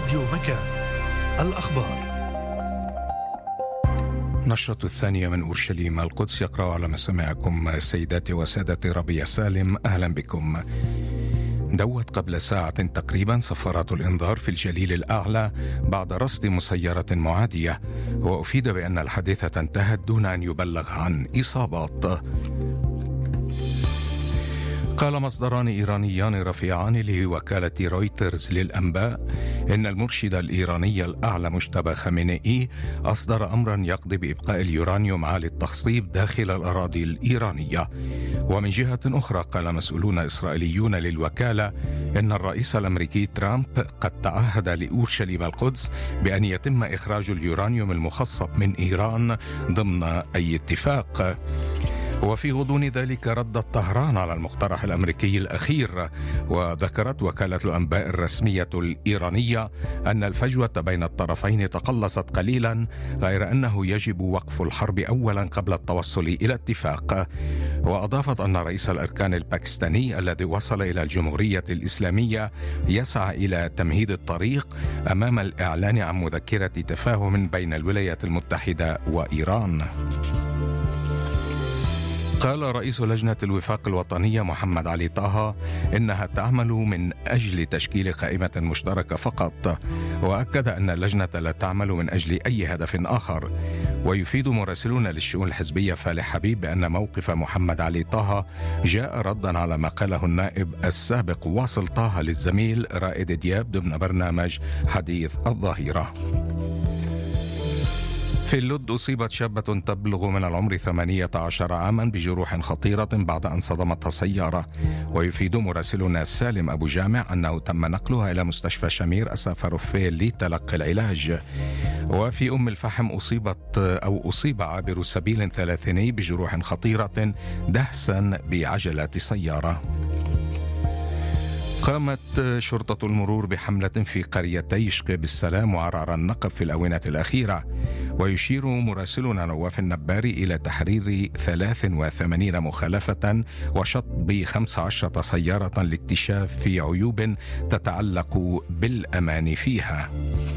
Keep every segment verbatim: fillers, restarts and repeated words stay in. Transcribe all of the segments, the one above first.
راديو مكان. الأخبار. نشرة الثانية من أورشليم القدس، يقرأ على مسامعكم سيداتي وسادتي ربيع سالم. أهلا بكم. دوت قبل ساعة تقريبا صفارات الإنذار في الجليل الأعلى بعد رصد مسيرة معادية، وأفيد بأن الحادثة انتهت دون أن يبلغ عن إصابات. قال مصدران إيرانيان رفيعان لوكالة رويترز للأنباء إن المرشد الإيراني الأعلى مجتبى خامنئي أصدر أمرا يقضي بإبقاء اليورانيوم عالي التخصيب داخل الأراضي الإيرانية. ومن جهة أخرى قال مسؤولون إسرائيليون للوكالة إن الرئيس الأمريكي ترامب قد تعهد لأورشليم القدس بأن يتم إخراج اليورانيوم المخصب من إيران ضمن أي اتفاق. وفي غضون ذلك ردت طهران على المقترح الأمريكي الأخير، وذكرت وكالة الأنباء الرسمية الإيرانية أن الفجوة بين الطرفين تقلصت قليلا، غير أنه يجب وقف الحرب أولا قبل التوصل إلى اتفاق. وأضافت أن رئيس الأركان الباكستاني الذي وصل إلى الجمهورية الإسلامية يسعى إلى تمهيد الطريق أمام الإعلان عن مذكرة تفاهم بين الولايات المتحدة وإيران. قال رئيس لجنة الوفاق الوطنية محمد علي طه إنها تعمل من أجل تشكيل قائمة مشتركة فقط، وأكد أن اللجنة لا تعمل من أجل أي هدف آخر. ويفيد مراسلون للشؤون الحزبية فالح حبيب بأن موقف محمد علي طه جاء ردا على ما قاله النائب السابق واصل طه للزميل رائد دياب ضمن برنامج حديث الظهيرة. في اللد أصيبت شابة تبلغ من العمر ثمانية عشر عاما بجروح خطيرة بعد أن صدمتها سيارة. ويفيد مراسلنا سالم أبو جامع أنه تم نقلها إلى مستشفى شمير أساف رفيل لتلقي العلاج. وفي أم الفحم أصيبت أو أصيب عابر سبيل ثلاثيني بجروح خطيرة دهسا بعجلة سيارة. قامت شرطة المرور بحملة في قريتي شقيب السلام وعرعر النقب في الآونة الأخيرة. ويشير مراسلنا نواف النباري إلى تحرير ثلاث وثمانين مخالفة وشطب خمس عشرة سيارة لاكتشاف في عيوب تتعلق بالأمان فيها.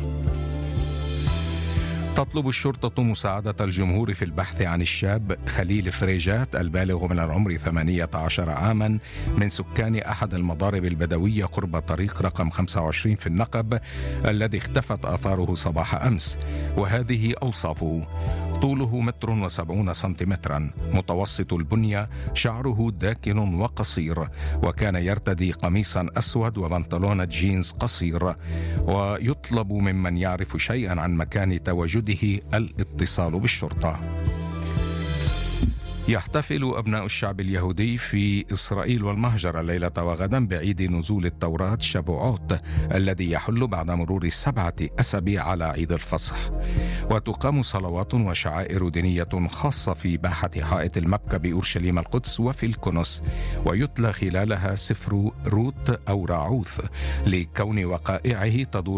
تطلب الشرطة مساعدة الجمهور في البحث عن الشاب خليل فريجات البالغ من العمر ثمانية عشر عاما من سكان أحد المضارب البدوية قرب طريق رقم خمسة وعشرين في النقب الذي اختفت آثاره صباح أمس. وهذه أوصافه: طوله متر وسبعون سنتيمترا، متوسط البنية، شعره داكن وقصير، وكان يرتدي قميصا أسود وبنطلون جينز قصير. ويطلب ممن يعرف شيئا عن مكان تواجده الاتصال بالشرطة. يحتفل أبناء الشعب اليهودي في إسرائيل والمهجر الليلة وغدا بعيد نزول التوراة شافوعوت الذي يحل بعد مرور سبعة أسابيع على عيد الفصح. وتقام صلوات وشعائر دينية خاصة في باحة حائط المبكى بأورشليم القدس وفي الكنس، ويتلى خلالها سفر روت أو راعوث لكون وقائعه تدور